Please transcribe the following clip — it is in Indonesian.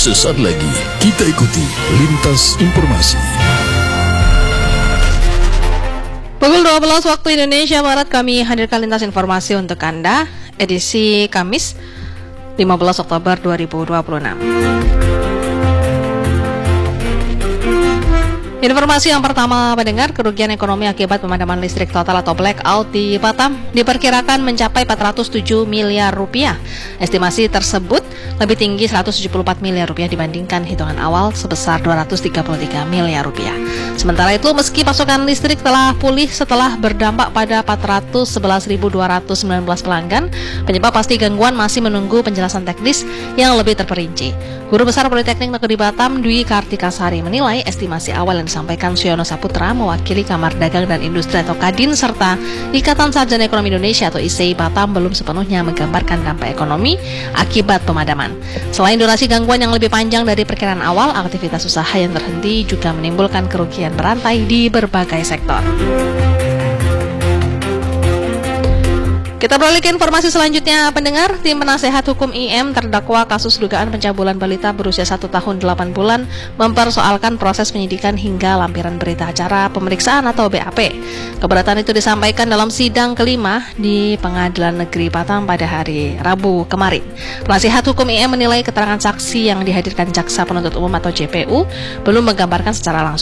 Sesaat lagi kita ikuti Lintas Informasi. Pukul 12 waktu Indonesia Barat kami hadirkan Lintas Informasi untuk Anda, edisi Kamis 15 Oktober 2026. Informasi yang pertama, pendengar, kerugian ekonomi akibat pemadaman listrik total atau blackout di Batam diperkirakan mencapai 407 miliar rupiah. Estimasi tersebut lebih tinggi 174 miliar rupiah dibandingkan hitungan awal sebesar 233 miliar rupiah. Sementara itu, meski pasokan listrik telah pulih setelah berdampak pada 411.219 pelanggan, penyebab pasti gangguan masih menunggu penjelasan teknis yang lebih terperinci. Guru Besar Politeknik Negeri Batam, Dwi Kartikasari, menilai estimasi awal yang disampaikan Suyono Saputra mewakili Kamar Dagang dan Industri atau Kadin serta Ikatan Sarjana Ekonomi Indonesia atau ISEI Batam belum sepenuhnya menggambarkan dampak ekonomi akibat pemadaman. Selain durasi gangguan yang lebih panjang dari perkiraan awal, aktivitas usaha yang terhenti juga menimbulkan kerugian berantai di berbagai sektor. Kita beralih ke informasi selanjutnya, pendengar. Tim penasehat hukum IM terdakwa kasus dugaan pencabulan balita berusia 1 tahun 8 bulan mempersoalkan proses penyidikan hingga lampiran berita acara pemeriksaan atau BAP. Keberatan itu disampaikan dalam sidang kelima di Pengadilan Negeri Batam pada hari Rabu kemarin. Penasihat hukum IM menilai keterangan saksi yang dihadirkan Jaksa Penuntut Umum atau JPU belum menggambarkan secara langsung